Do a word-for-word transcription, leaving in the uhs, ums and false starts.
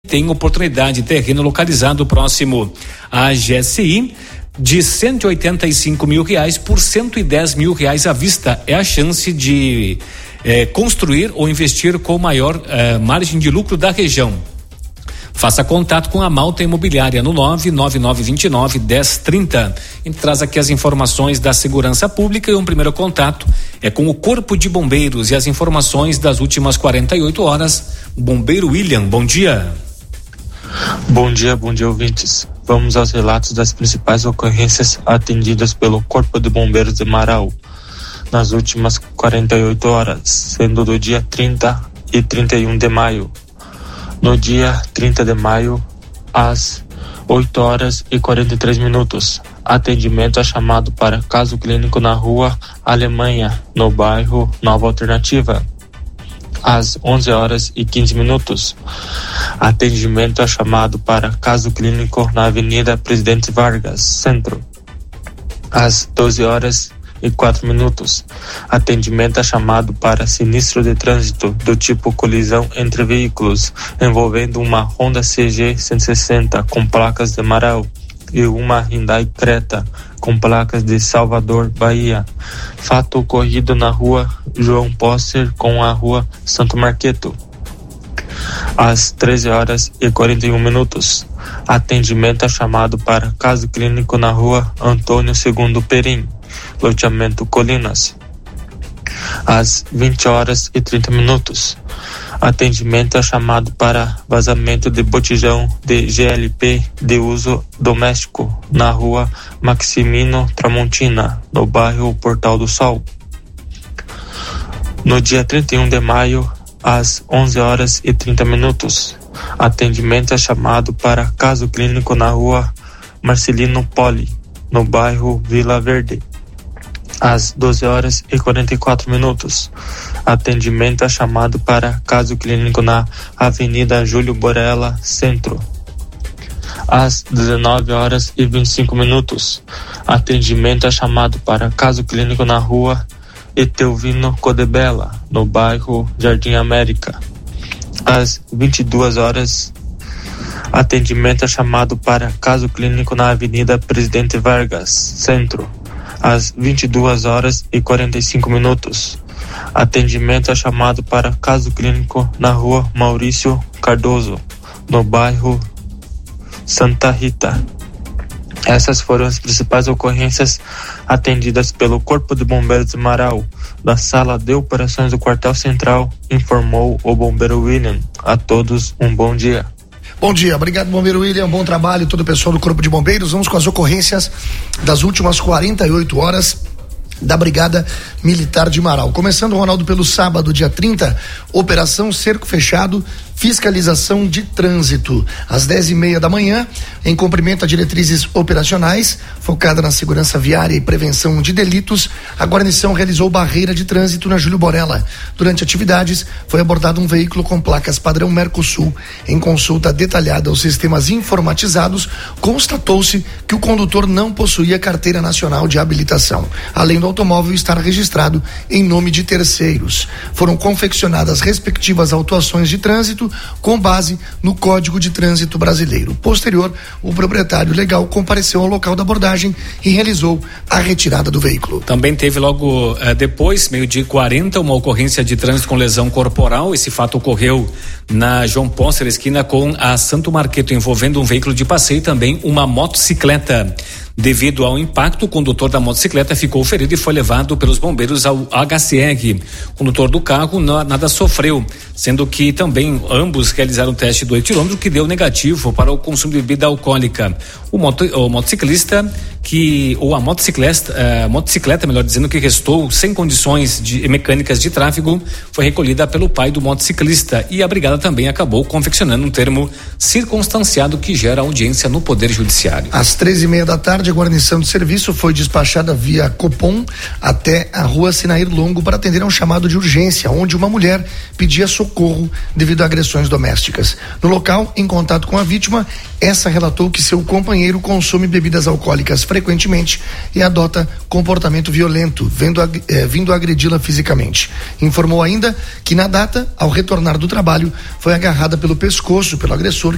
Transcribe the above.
tem oportunidade de terreno localizado próximo à G S I de cento e oitenta e cinco mil reais por cento e dez mil reais à vista. É a chance de eh, construir ou investir com maior eh, margem de lucro da região. Faça contato com a Malta Imobiliária no nove nove nove dois nove, um zero três zero. A gente traz aqui as informações da segurança pública e um primeiro contato é com o Corpo de Bombeiros e as informações das últimas quarenta e oito horas. Bombeiro William, bom dia. Bom dia, bom dia, ouvintes. Vamos aos relatos das principais ocorrências atendidas pelo Corpo de Bombeiros de Marau nas últimas quarenta e oito horas, sendo do dia trinta e trinta e um de maio. No dia trinta de maio, às oito horas e quarenta e três minutos, atendimento é chamado para caso clínico na rua Alemanha, no bairro Nova Alternativa. Às onze horas e quinze minutos, atendimento é chamado para caso clínico na Avenida Presidente Vargas, Centro. Às doze horas e quatro minutos, atendimento é chamado para sinistro de trânsito do tipo colisão entre veículos, envolvendo uma Honda C G cento e sessenta com placas de Marau e uma Hyundai Creta com placas de Salvador, Bahia. Fato ocorrido na rua João Posser com a rua Santo Marqueto. Às treze horas e quarenta e um minutos, atendimento é chamado para caso clínico na rua Antônio Segundo Perim, loteamento Colinas. Às vinte horas e trinta minutos, atendimento é chamado para vazamento de botijão de G L P de uso doméstico na rua Maximino Tramontina, no bairro Portal do Sol. No dia trinta e um de maio, às onze horas e trinta minutos, atendimento é chamado para caso clínico na rua Marcelino Poli, no bairro Vila Verde. Às doze horas e quarenta e quatro minutos, atendimento é chamado para caso clínico na Avenida Júlio Borella, Centro. Às dezenove horas e vinte e cinco minutos, atendimento é chamado para caso clínico na rua Etelvino Codebella, no bairro Jardim América. Às vinte e duas horas, atendimento é chamado para caso clínico na Avenida Presidente Vargas, Centro. Às vinte e duas horas e quarenta e cinco minutos, atendimento é chamado para caso clínico na rua Maurício Cardoso, no bairro Santa Rita. Essas foram as principais ocorrências atendidas pelo Corpo de Bombeiros de Marau, da Sala de Operações do Quartel Central, informou o bombeiro William. A todos um bom dia. Bom dia, obrigado, bombeiro William, bom trabalho, todo o pessoal do Corpo de Bombeiros. Vamos com as ocorrências das últimas quarenta e oito horas da Brigada Militar de Marau. Começando, Ronaldo, pelo sábado, dia trinta, Operação Cerco Fechado, fiscalização de trânsito. Às dez e meia da manhã, em cumprimento a diretrizes operacionais, focada na segurança viária e prevenção de delitos, a guarnição realizou barreira de trânsito na Júlio Borella. Durante atividades, foi abordado um veículo com placas padrão Mercosul. Em consulta detalhada aos sistemas informatizados, constatou-se que o condutor não possuía carteira nacional de habilitação, além do automóvel estar registrado em nome de terceiros. Foram confeccionadas respectivas autuações de trânsito com base no Código de Trânsito Brasileiro. Posterior, o proprietário legal compareceu ao local da abordagem e realizou a retirada do veículo. Também teve logo eh, depois, meio-dia e quarenta, uma ocorrência de trânsito com lesão corporal. Esse fato ocorreu na João Posser, esquina com a Santo Marqueto, envolvendo um veículo de passeio e também uma motocicleta. Devido ao impacto, o condutor da motocicleta ficou ferido e foi levado pelos bombeiros ao H C R. O condutor do carro não, nada sofreu, sendo que também ambos realizaram o teste do etilômetro, que deu negativo para o consumo de bebida alcoólica. O, moto, o motociclista, que, ou a motocicleta, a motocicleta, melhor dizendo, que restou sem condições de, mecânicas de tráfego, foi recolhida pelo pai do motociclista, e a brigada também acabou confeccionando um termo circunstanciado que gera audiência no Poder Judiciário. Às treze e meia da tarde, a guarnição de serviço foi despachada via Copom até a rua Sinair Longo para atender a um chamado de urgência, onde uma mulher pedia socorro devido a agressões domésticas. No local, em contato com a vítima, essa relatou que seu companheiro consome bebidas alcoólicas frequentemente e adota comportamento violento, vendo, eh, vindo agredi-la fisicamente. Informou ainda que na data, ao retornar do trabalho, foi agarrada pelo pescoço pelo agressor,